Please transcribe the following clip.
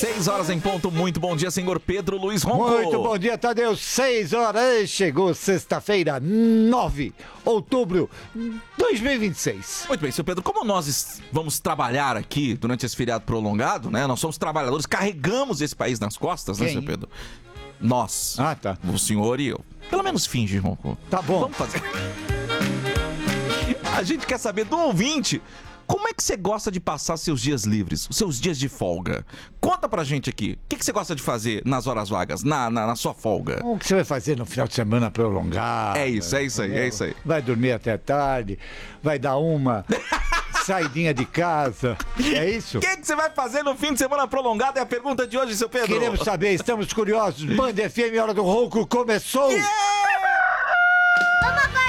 6 horas em ponto, muito bom dia, senhor Pedro Luiz Ronco. Muito bom dia, Tadeu. 6 horas, chegou sexta-feira, 9 de outubro de 2026. Muito bem, senhor Pedro, como nós vamos trabalhar aqui durante esse feriado prolongado, né? Nós somos trabalhadores, carregamos esse país nas costas, né, senhor Pedro? Nós. Ah, tá. O senhor e eu. Pelo menos finge, Ronco. Tá bom. Vamos fazer. A gente quer saber do ouvinte. Como é que você gosta de passar seus dias livres, os seus dias de folga? Conta pra gente aqui. O que você gosta de fazer nas horas vagas, na sua folga? O que você vai fazer no final de semana prolongado? É isso aí. Vai dormir até tarde, vai dar uma saidinha de casa, é isso? O que você vai fazer no fim de semana prolongado? É a pergunta de hoje, seu Pedro. Queremos saber, estamos curiosos. Band FM, Hora do Ronco, começou! Yeah!